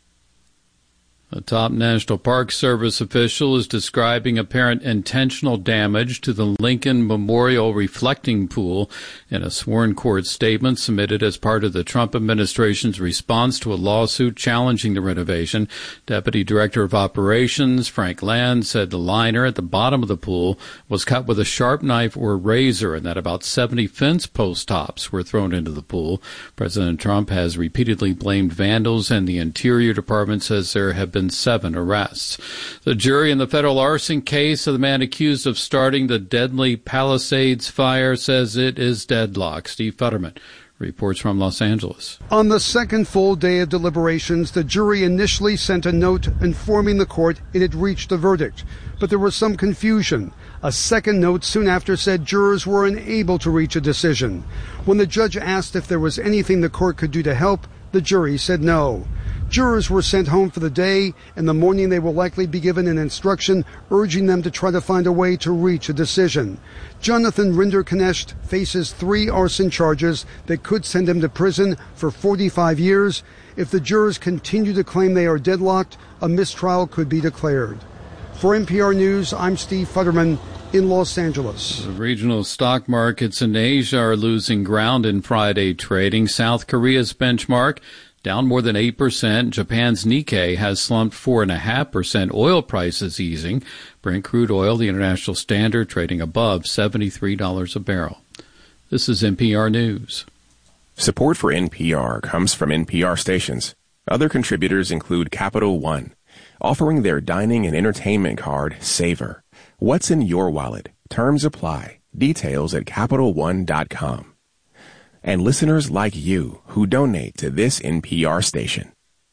A top National Park Service official is describing apparent intentional damage to the Lincoln Memorial Reflecting Pool in a sworn court statement submitted as part of the Trump administration's response to a lawsuit challenging the renovation. Deputy Director of Operations Frank Land said the liner at the bottom of the pool was cut with a sharp knife or razor and that about seventy fence post tops were thrown into the pool. President Trump has repeatedly blamed vandals, and the Interior Department says there have been seven arrests. The jury in the federal arson case of the man accused of starting the deadly Palisades fire says it is deadlocked. Steve Futterman reports from Los Angeles. On the second full day of deliberations, the jury initially sent a note informing the court it had reached a verdict, but there was some confusion. A second note soon after said jurors were unable to reach a decision. When the judge asked if there was anything the court could do to help, the jury said no. Jurors were sent home for the day. In the morning, they will likely be given an instruction urging them to try to find a way to reach a decision. Jonathan Rinder-Knecht faces three arson charges that could send him to prison for forty-five years. If the jurors continue to claim they are deadlocked, a mistrial could be declared. For N P R News, I'm Steve Futterman in Los Angeles. The regional stock markets in Asia are losing ground in Friday trading. South Korea's benchmark down more than eight percent. Japan's Nikkei has slumped four point five percent. Oil prices easing. Brent crude oil, the international standard, trading above seventy-three dollars a barrel. This is N P R News. Support for N P R comes from N P R stations. Other contributors include Capital One, offering their dining and entertainment card, Savor. What's in your wallet? Terms apply. Details at Capital One dot com. And listeners like you who donate to this N P R station.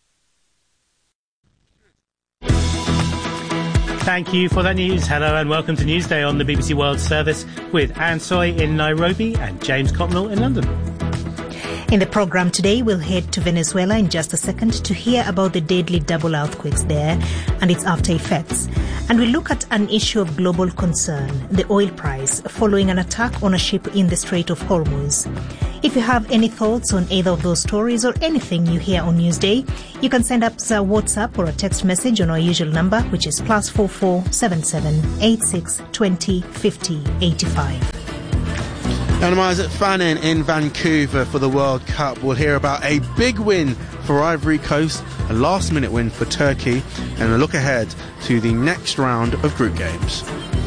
Thank you for that news. Hello and welcome to Newsday on the B B C World Service with Anne Soy in Nairobi and James Copnell in London. In the program today, we'll head to Venezuela in just a second to hear about the deadly double earthquakes there and its after effects. And we'll look at an issue of global concern, the oil price, following an attack on a ship in the Strait of Hormuz. If you have any thoughts on either of those stories or anything you hear on Newsday, you can send us a WhatsApp or a text message on our usual number, which is plus four four seven seven eight six twenty fifty eighty-five. And Isaac Fannin in Vancouver for the World Cup. We'll hear about a big win for Ivory Coast, a last-minute win for Turkey, and a look ahead to the next round of group games.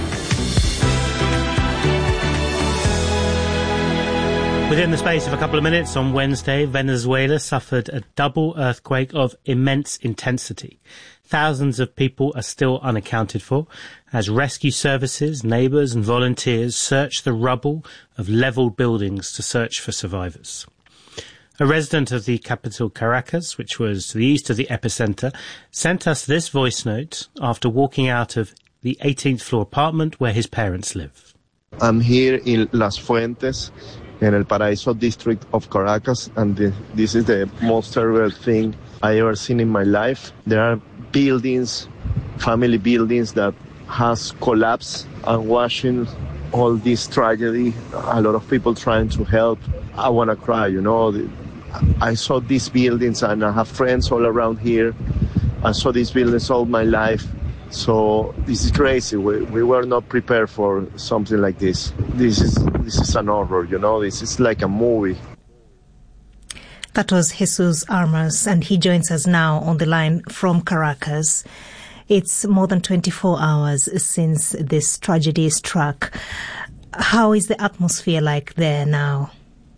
Within the space of a couple of minutes on Wednesday, Venezuela suffered a double earthquake of immense intensity. Thousands of people are still unaccounted for as rescue services, neighbours and volunteers search the rubble of levelled buildings to search for survivors. A resident of the capital Caracas, which was to the east of the epicentre, sent us this voice note after walking out of the eighteenth floor apartment where his parents live. I'm here in Las Fuentes, in El Paraíso district of Caracas, and the, this is the most terrible thing I ever seen in my life. There are buildings, family buildings that has collapsed, and watching all this tragedy, a lot of people trying to help. I want to cry, you know. I saw these buildings and I have friends all around here. I saw these buildings all my life. So this is crazy. We, we were not prepared for something like this. This is this is an horror, you know. This is like a movie. That was Jesus Armas, and he joins us now on the line from Caracas. It's more than twenty-four hours since this tragedy struck. How is the atmosphere like there now?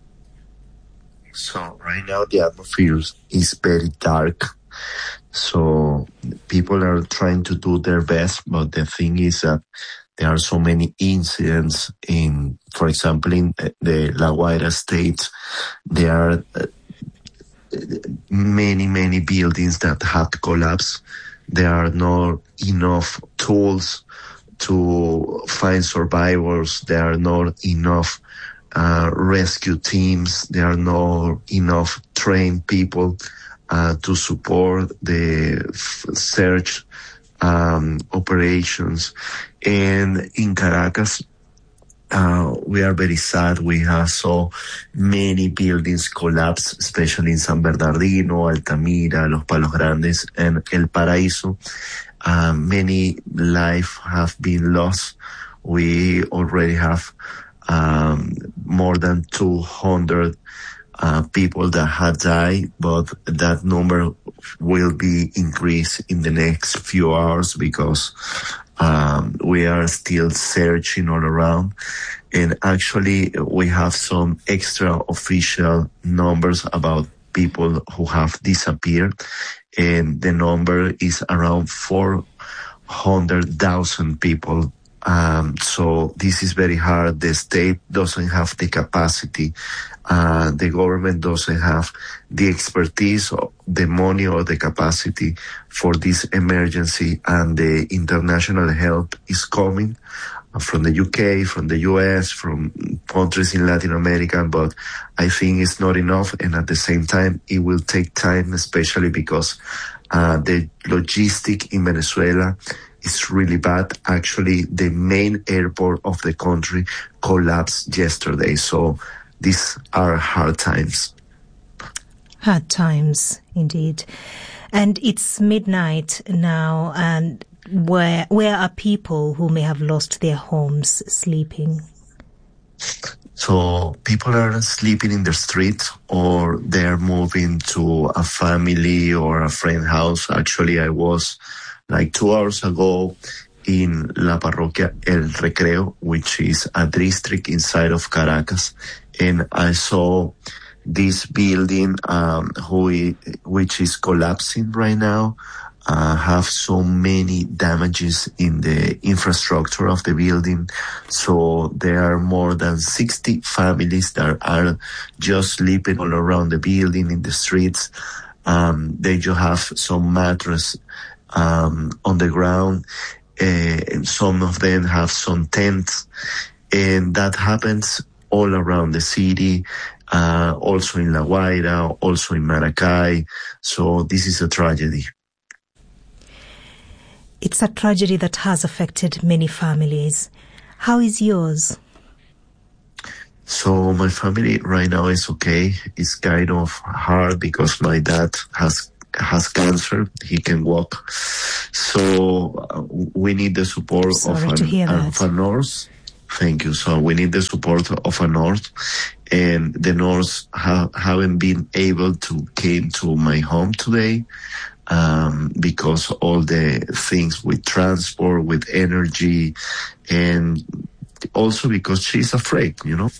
So right now the atmosphere is very dark. So people are trying to do their best, but the thing is that there are so many incidents in, for example, in the La Guaira state, there are many, many buildings that had collapsed. There are not enough tools to find survivors. There are not enough uh, rescue teams. There are not enough trained people uh, to support the f- search um, operations. And in Caracas, Uh, we are very sad. We have so many buildings collapse, especially in San Bernardino, Altamira, Los Palos Grandes, and El Paraíso. Uh, many lives have been lost. We already have um, more than two hundred uh, people that have died, but that number will be increased in the next few hours because Um, we are still searching all around, and actually we have some extra official numbers about people who have disappeared, and the number is around four hundred thousand people. Um, so this is very hard. The state doesn't have the capacity. Uh, the government doesn't have the expertise, or the money, or the capacity for this emergency. And the international help is coming from the U K, from the U S, from countries in Latin America. But I think it's not enough. And at the same time, it will take time, especially because uh, the logistic in Venezuela is really bad. Actually, the main airport of the country collapsed yesterday. So these are hard times. Hard times, indeed. And it's midnight now, and where where are people who may have lost their homes sleeping? So people are sleeping in the street, or they're moving to a family or a friend house. Actually, I was like two hours ago in La Parroquia El Recreo, which is a district inside of Caracas, and I saw this building, um, who, which is collapsing right now, uh, have so many damages in the infrastructure of the building. So there are more than sixty families that are just sleeping all around the building in the streets. Um, they just have some mattress, um, on the ground. Uh, and some of them have some tents, and that happens all around the city. Uh, also in La Guaira, also in Maracay. So this is a tragedy. It's a tragedy that has affected many families. How is yours? So my family right now is okay. It's kind of hard because my dad has has cancer. He can walk. So uh, we need the support Sorry of, to an, hear that. of a nurse. Thank you. So we need the support of a nurse. And the nurse ha- haven't been able to came to my home today, um, because all the things with transport, with energy, and also because she's afraid, you know.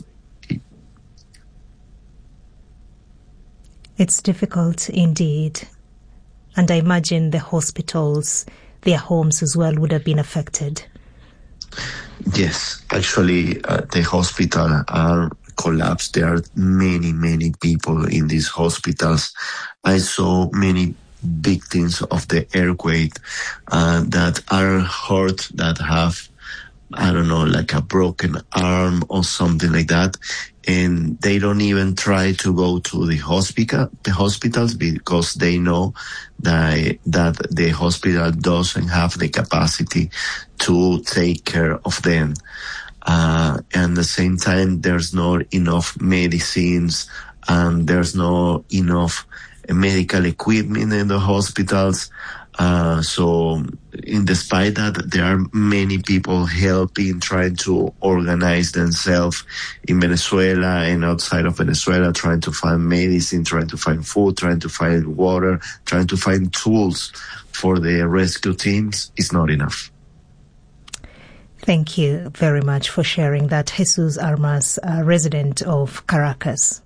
It's difficult indeed. And I imagine the hospitals, their homes as well, would have been affected. Yes, actually, uh, the hospital are collapsed. There are many, many people in these hospitals. I saw many victims of the earthquake uh, that are hurt, that have, I don't know, like a broken arm or something like that. And they don't even try to go to the hospital, the hospitals, because they know that, that the hospital doesn't have the capacity to take care of them. Uh, and at the same time, there's not enough medicines, and there's not enough medical equipment in the hospitals. Uh, so in despite that, there are many people helping, trying to organize themselves in Venezuela and outside of Venezuela, trying to find medicine, trying to find food, trying to find water, trying to find tools for the rescue teams. It's not enough. Thank you very much for sharing that. Jesus Armas, a resident of Caracas.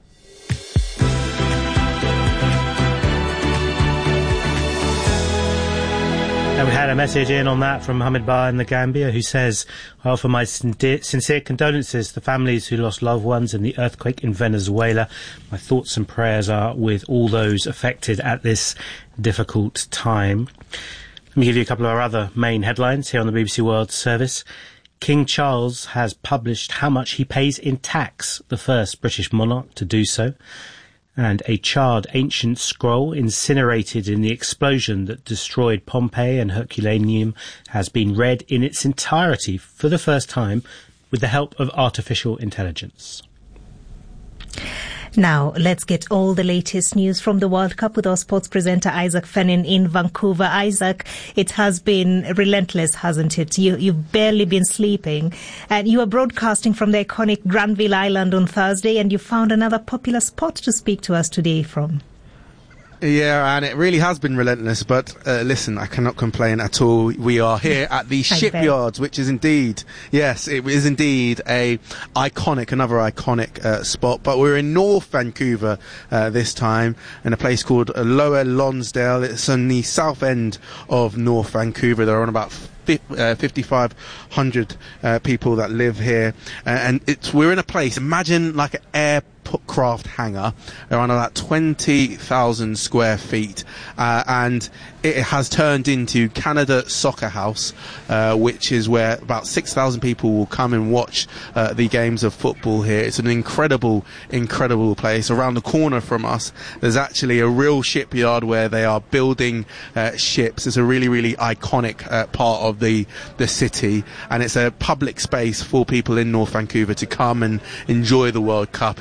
And we had a message in on that from Mohammed Bar in the Gambia, who says, I offer my sincere condolences to the families who lost loved ones in the earthquake in Venezuela. My thoughts and prayers are with all those affected at this difficult time. Let me give you a couple of our other main headlines here on the B B C World Service. King Charles has published how much he pays in tax, the first British monarch to do so. And a charred ancient scroll incinerated in the explosion that destroyed Pompeii and Herculaneum has been read in its entirety for the first time with the help of artificial intelligence. Now, let's get all the latest news from the World Cup with our sports presenter Isaac Fennin in Vancouver. Isaac, it has been relentless, hasn't it? You, you've barely been sleeping. And you are broadcasting from the iconic Granville Island on Thursday, and you found another popular spot to speak to us today from. Yeah, and it really has been relentless, but uh, listen, I cannot complain at all. We are here at the Shipyards, which is indeed, yes, it is indeed a iconic, another iconic uh, spot, but we're in North Vancouver uh, this time, in a place called uh, Lower Lonsdale. It's on the south end of North Vancouver. There are on about fifty-five hundred uh, people that live here, uh, and it's we're in a place, imagine like an aircraft hangar around about twenty thousand square feet, uh, and it has turned into Canada Soccer House, uh, which is where about six thousand people will come and watch uh, the games of football here. It's an incredible, incredible place. Around the corner from us, there's actually a real shipyard where they are building uh, ships. It's a really, really iconic uh, part of the the city, and it's a public space for people in North Vancouver to come and enjoy the World Cup, and it's a really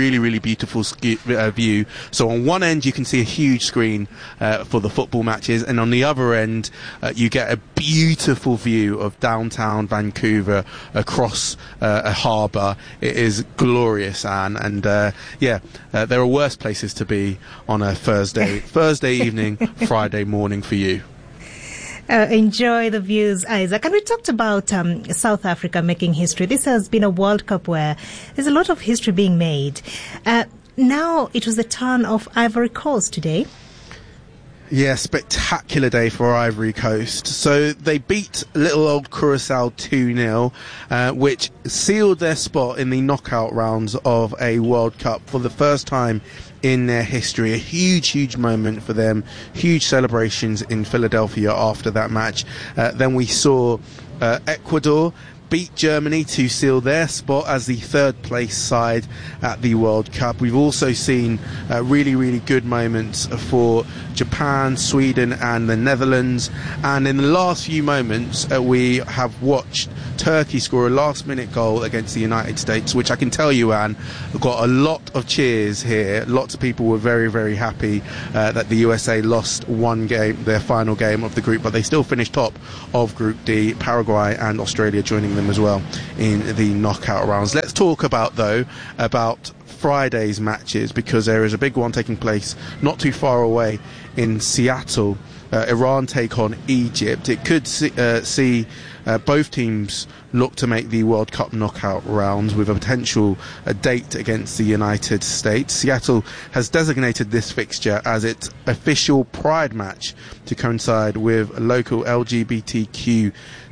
really, really beautiful ski- uh, view. So on one end you can see a huge screen uh, for the football matches, and on the other end uh, you get a beautiful view of downtown Vancouver across uh, a harbour. It is glorious, Anne, and uh, yeah, uh, there are worse places to be on a Thursday Thursday evening, Friday morning for you. Uh, enjoy the views, Isaac. And we talked about um, South Africa making history. This has been a World Cup where there's a lot of history being made. Uh, now it was the turn of Ivory Coast today. Yeah, spectacular day for Ivory Coast. So they beat little old Curacao two nil, uh, which sealed their spot in the knockout rounds of a World Cup for the first time in their history. A huge, huge moment for them. Huge celebrations in Philadelphia after that match. Uh, then we saw uh, Ecuador beat Germany to seal their spot as the third place side at the World Cup. We've also seen uh, really, really good moments for Japan, Sweden and the Netherlands. And in the last few moments, uh, we have watched Turkey score a last-minute goal against the United States, which I can tell you, Anne, got a lot of cheers here. Lots of people were very, very happy uh, that the U S A lost one game, their final game of the group, but they still finished top of Group D, Paraguay and Australia joining them as well in the knockout rounds. Let's talk about, though, about Friday's matches, because there is a big one taking place not too far away in Seattle. Uh, Iran take on Egypt. It could see, uh, see uh, both teams look to make the World Cup knockout rounds with a potential uh, date against the United States. Seattle has designated this fixture as its official Pride match to coincide with local L G B T Q